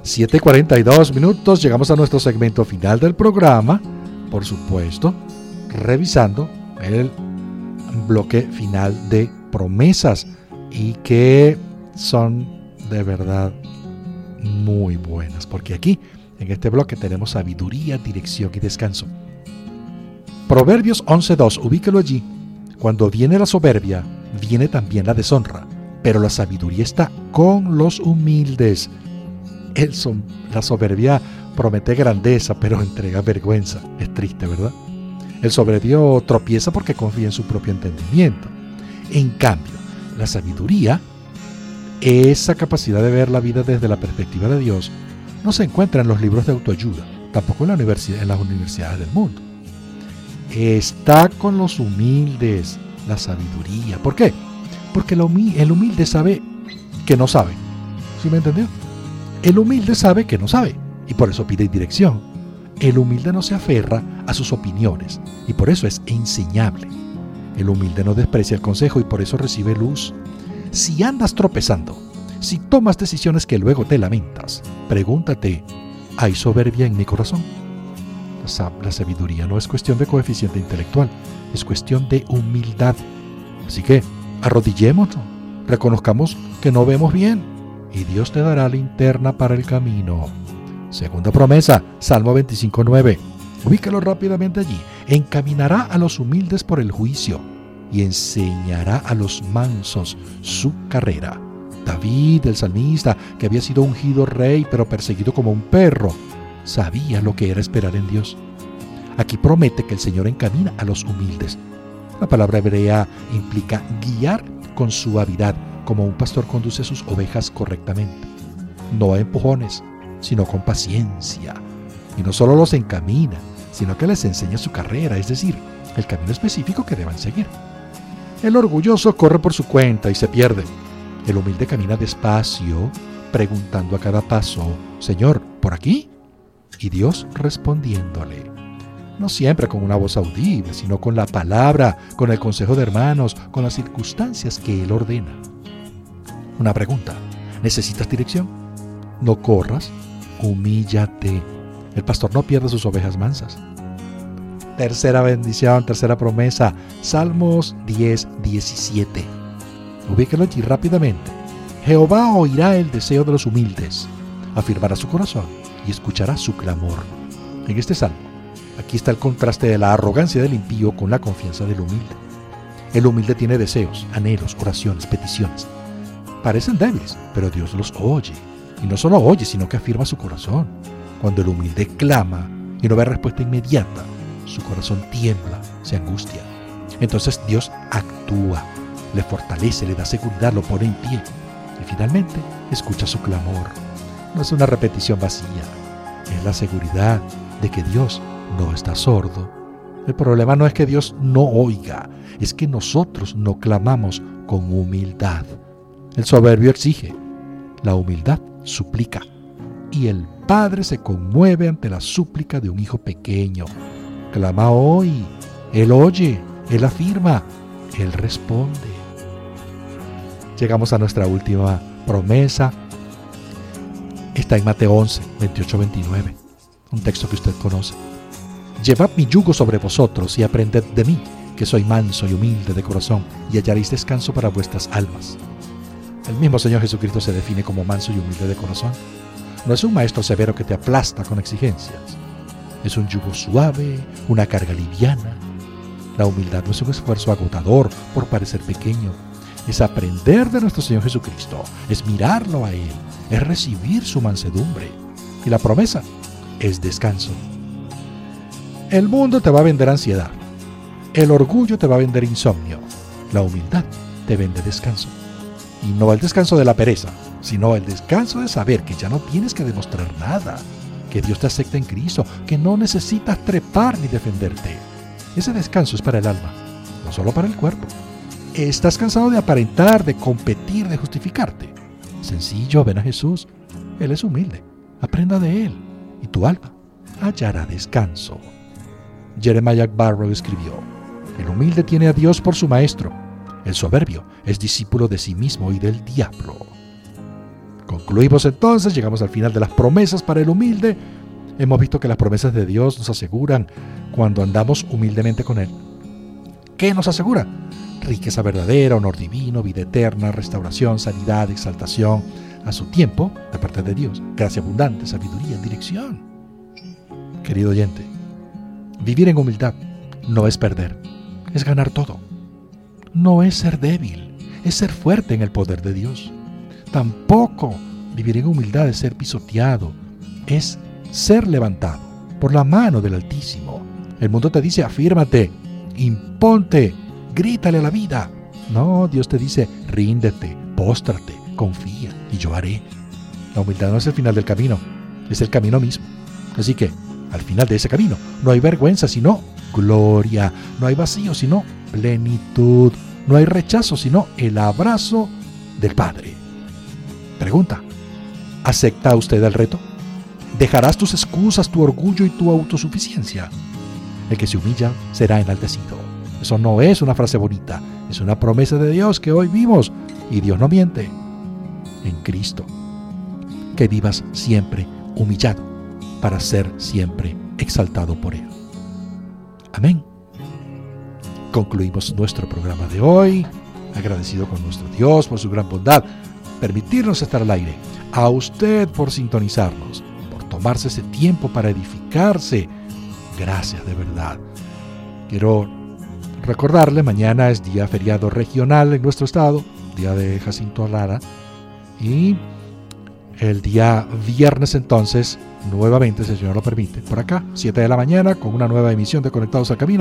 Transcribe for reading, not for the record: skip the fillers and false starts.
7:42, llegamos a nuestro segmento final del programa, por supuesto, revisando el bloque final de promesas y que son de verdad muy buenas, porque aquí en este bloque tenemos sabiduría, dirección y descanso. Proverbios 11:2, ubíquelo allí. Cuando viene la soberbia, viene también la deshonra, pero la sabiduría está con los humildes. La soberbia promete grandeza, pero entrega vergüenza. Es triste, ¿verdad? El soberbio tropieza porque confía en su propio entendimiento. En cambio, la sabiduría, esa capacidad de ver la vida desde la perspectiva de Dios, no se encuentra en los libros de autoayuda, tampoco en las universidades del mundo. Está con los humildes, la sabiduría. ¿Por qué? Porque el humilde sabe que no sabe. ¿Sí me entendió? El humilde sabe que no sabe y por eso pide dirección. El humilde no se aferra a sus opiniones y por eso es enseñable. El humilde no desprecia el consejo y por eso recibe luz. Si andas tropezando, si tomas decisiones que luego te lamentas, pregúntate, ¿hay soberbia en mi corazón? La sabiduría no es cuestión de coeficiente intelectual, es cuestión de humildad. Así que arrodillémonos, reconozcamos que no vemos bien y Dios te dará linterna para el camino. Segunda promesa, Salmo 25:9. Ubícalo rápidamente allí. Encaminará a los humildes por el juicio y enseñará a los mansos su carrera. David, el salmista, que había sido ungido rey pero perseguido como un perro, sabía lo que era esperar en Dios. Aquí promete que el Señor encamina a los humildes. La palabra hebrea implica guiar con suavidad, como un pastor conduce sus ovejas correctamente. No a empujones, sino con paciencia. Y no solo los encamina, sino que les enseña su carrera, es decir, el camino específico que deban seguir. El orgulloso corre por su cuenta y se pierde. El humilde camina despacio, preguntando a cada paso, Señor, ¿por aquí? Y Dios respondiéndole. No siempre con una voz audible, sino con la palabra, con el consejo de hermanos, con las circunstancias que Él ordena. Una pregunta, ¿necesitas dirección? No corras, humíllate. El pastor no pierde sus ovejas mansas. Tercera bendición, tercera promesa, Salmos 10:17. Ubíquelo allí rápidamente. Jehová oirá el deseo de los humildes, afirmará su corazón y escuchará su clamor. En este salmo, aquí está el contraste de la arrogancia del impío con la confianza del humilde. El humilde tiene deseos, anhelos, oraciones, peticiones. Parecen débiles, pero Dios los oye. Y no solo oye, sino que afirma su corazón. Cuando el humilde clama y no ve respuesta inmediata, su corazón tiembla, se angustia. Entonces Dios actúa, le fortalece, le da seguridad, lo pone en pie. Y finalmente, escucha su clamor. No es una repetición vacía, es la seguridad de que Dios no está sordo. El problema no es que Dios no oiga, es que nosotros no clamamos con humildad. El soberbio exige, la humildad suplica, y el Padre se conmueve ante la súplica de un hijo pequeño. Clama hoy, Él oye, Él afirma, Él responde. Llegamos a nuestra última promesa. Está en Mateo 11, 28-29, un texto que usted conoce. Llevad mi yugo sobre vosotros y aprended de mí, que soy manso y humilde de corazón, y hallaréis descanso para vuestras almas. El mismo Señor Jesucristo se define como manso y humilde de corazón. No es un maestro severo que te aplasta con exigencias. Es un yugo suave, una carga liviana. La humildad no es un esfuerzo agotador por parecer pequeño. Es aprender de nuestro Señor Jesucristo, es mirarlo a Él, es recibir su mansedumbre. Y la promesa es descanso. El mundo te va a vender ansiedad. El orgullo te va a vender insomnio. La humildad te vende descanso. Y no el descanso de la pereza, sino el descanso de saber que ya no tienes que demostrar nada, que Dios te acepta en Cristo, que no necesitas trepar ni defenderte. Ese descanso es para el alma, no solo para el cuerpo. ¿Estás cansado de aparentar, de competir, de justificarte? Sencillo, ven a Jesús. Él es humilde. Aprenda de Él y tu alma hallará descanso. Jeremiah Barrow escribió: el humilde tiene a Dios por su maestro. El soberbio es discípulo de sí mismo y del diablo. Concluimos entonces, llegamos al final de las promesas para el humilde. Hemos visto que las promesas de Dios nos aseguran cuando andamos humildemente con Él. ¿Qué nos asegura? Riqueza verdadera, honor divino, vida eterna, restauración, sanidad, exaltación a su tiempo de parte de Dios, gracia abundante, sabiduría, dirección. Querido oyente, vivir en humildad no es perder, es ganar todo. No es ser débil, es ser fuerte en el poder de Dios. Tampoco vivir en humildad es ser pisoteado, es ser levantado por la mano del Altísimo. El mundo te dice, afírmate, imponte, grítale a la vida. No, Dios te dice, ríndete, póstrate, confía y yo haré. La humildad no es el final del camino, es el camino mismo. Así que, al final de ese camino, no hay vergüenza sino gloria, no hay vacío sino plenitud, no hay rechazo sino el abrazo del Padre. Pregunta, ¿acepta usted el reto? ¿Dejarás tus excusas, tu orgullo y tu autosuficiencia? El que se humilla será enaltecido. Eso no es una frase bonita, es una promesa de Dios que hoy vimos, y Dios no miente. En Cristo, que vivas siempre humillado para ser siempre exaltado por Él. Amén. Concluimos nuestro programa de hoy, agradecido con nuestro Dios por su gran bondad, permitirnos estar al aire, a usted por sintonizarnos, por tomarse ese tiempo para edificarse. Gracias de verdad. Quiero recordarle, mañana es día feriado regional en nuestro estado, día de Jacinto Lara, y el día viernes entonces, nuevamente, si el Señor lo permite, por acá, 7 de la mañana, con una nueva emisión de Conectados al Camino.